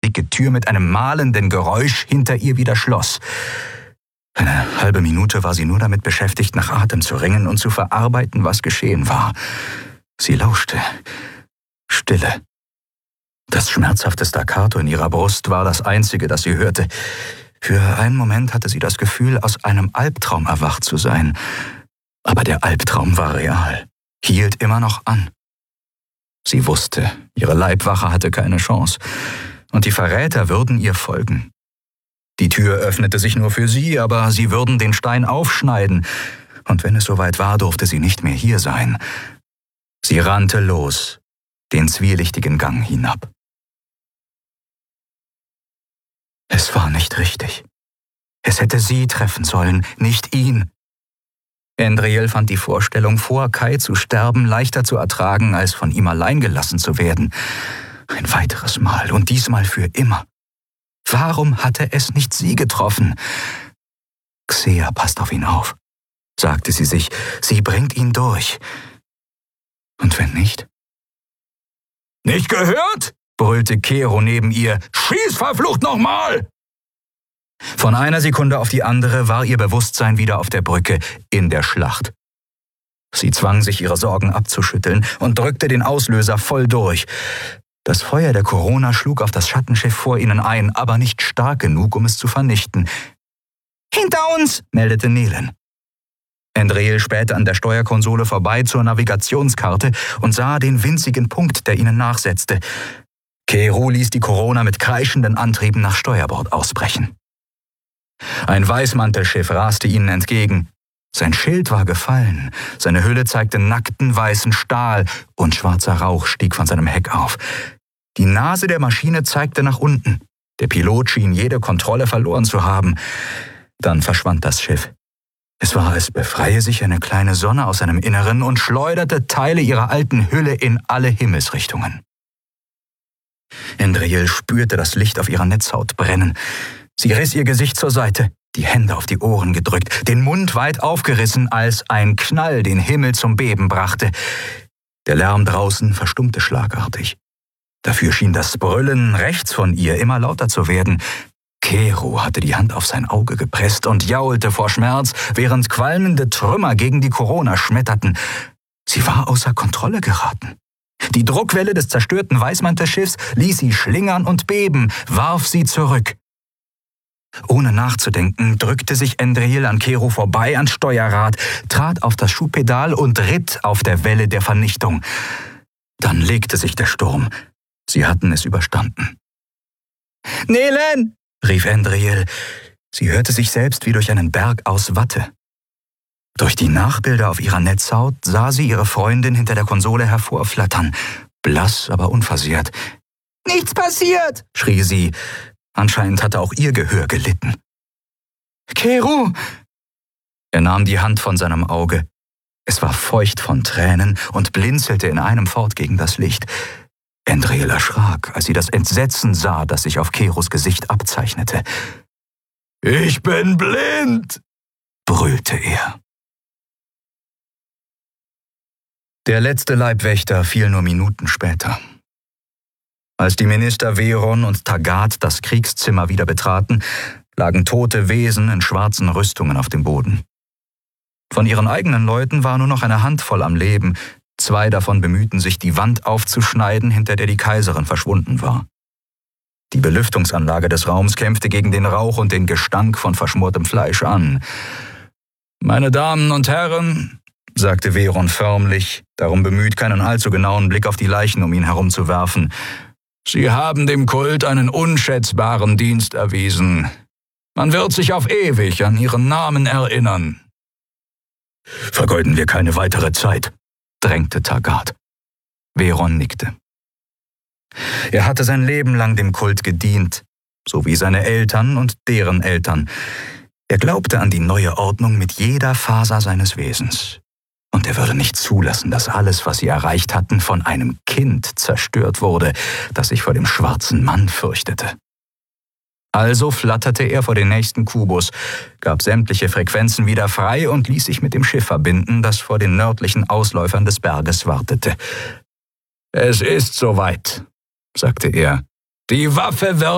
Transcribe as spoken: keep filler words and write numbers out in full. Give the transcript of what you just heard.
dicke Tür mit einem mahlenden Geräusch hinter ihr wieder schloss. Eine halbe Minute war sie nur damit beschäftigt, nach Atem zu ringen und zu verarbeiten, was geschehen war. Sie lauschte. Stille. Das schmerzhafte Staccato in ihrer Brust war das Einzige, das sie hörte. Für einen Moment hatte sie das Gefühl, aus einem Albtraum erwacht zu sein. Aber der Albtraum war real, hielt immer noch an. Sie wusste, ihre Leibwache hatte keine Chance, und die Verräter würden ihr folgen. Die Tür öffnete sich nur für sie, aber sie würden den Stein aufschneiden, und wenn es soweit war, durfte sie nicht mehr hier sein. Sie rannte los, den zwielichtigen Gang hinab. Es war nicht richtig. Es hätte sie treffen sollen, nicht ihn. Andriel fand die Vorstellung, vor Kai zu sterben, leichter zu ertragen, als von ihm allein gelassen zu werden. Ein weiteres Mal und diesmal für immer. Warum hatte es nicht sie getroffen? Xea passt auf ihn auf, sagte sie sich. Sie bringt ihn durch. Und wenn nicht? »Nicht gehört?« brüllte Kero neben ihr. »Schieß verflucht nochmal!« Von einer Sekunde auf die andere war ihr Bewusstsein wieder auf der Brücke, in der Schlacht. Sie zwang sich, ihre Sorgen abzuschütteln und drückte den Auslöser voll durch. Das Feuer der Corona schlug auf das Schattenschiff vor ihnen ein, aber nicht stark genug, um es zu vernichten. »Hinter uns«, meldete Nelen. Andriel spähte an der Steuerkonsole vorbei zur Navigationskarte und sah den winzigen Punkt, der ihnen nachsetzte. Kero ließ die Corona mit kreischenden Antrieben nach Steuerbord ausbrechen. Ein Weißmantelschiff raste ihnen entgegen. Sein Schild war gefallen, seine Hülle zeigte nackten weißen Stahl und schwarzer Rauch stieg von seinem Heck auf. Die Nase der Maschine zeigte nach unten. Der Pilot schien jede Kontrolle verloren zu haben. Dann verschwand das Schiff. Es war, als befreie sich eine kleine Sonne aus seinem Inneren und schleuderte Teile ihrer alten Hülle in alle Himmelsrichtungen. Andriel spürte das Licht auf ihrer Netzhaut brennen. Sie riss ihr Gesicht zur Seite, die Hände auf die Ohren gedrückt, den Mund weit aufgerissen, als ein Knall den Himmel zum Beben brachte. Der Lärm draußen verstummte schlagartig. Dafür schien das Brüllen rechts von ihr immer lauter zu werden. Kero hatte die Hand auf sein Auge gepresst und jaulte vor Schmerz, während qualmende Trümmer gegen die Corona schmetterten. Sie war außer Kontrolle geraten. Die Druckwelle des zerstörten Weißmantelschiffs ließ sie schlingern und beben, warf sie zurück. Ohne nachzudenken drückte sich Andriel an Kero vorbei ans Steuerrad, trat auf das Schubpedal und ritt auf der Welle der Vernichtung. Dann legte sich der Sturm. Sie hatten es überstanden. »Nelen!« rief Andriel. Sie hörte sich selbst wie durch einen Berg aus Watte. Durch die Nachbilder auf ihrer Netzhaut sah sie ihre Freundin hinter der Konsole hervorflattern, blass, aber unversehrt. »Nichts passiert!« schrie sie. Anscheinend hatte auch ihr Gehör gelitten. »Kero!« Er nahm die Hand von seinem Auge. Es war feucht von Tränen und blinzelte in einem fort gegen das Licht. Andriel erschrak, als sie das Entsetzen sah, das sich auf Keros Gesicht abzeichnete. »Ich bin blind«, brüllte er. Der letzte Leibwächter fiel nur Minuten später. Als die Minister Veron und Taggart das Kriegszimmer wieder betraten, lagen tote Wesen in schwarzen Rüstungen auf dem Boden. Von ihren eigenen Leuten war nur noch eine Handvoll am Leben. Zwei davon bemühten sich, die Wand aufzuschneiden, hinter der die Kaiserin verschwunden war. Die Belüftungsanlage des Raums kämpfte gegen den Rauch und den Gestank von verschmortem Fleisch an. »Meine Damen und Herren«, sagte Veron förmlich, darum bemüht, keinen allzu genauen Blick auf die Leichen um ihn herum zu werfen, »Sie haben dem Kult einen unschätzbaren Dienst erwiesen. Man wird sich auf ewig an Ihren Namen erinnern.« »Vergeuden wir keine weitere Zeit«, drängte Taggart. Veron nickte. Er hatte sein Leben lang dem Kult gedient, so wie seine Eltern und deren Eltern. Er glaubte an die neue Ordnung mit jeder Faser seines Wesens. Und er würde nicht zulassen, dass alles, was sie erreicht hatten, von einem Kind zerstört wurde, das sich vor dem schwarzen Mann fürchtete. Also flatterte er vor den nächsten Kubus, gab sämtliche Frequenzen wieder frei und ließ sich mit dem Schiff verbinden, das vor den nördlichen Ausläufern des Berges wartete. »Es ist soweit«, sagte er. »Die Waffe wird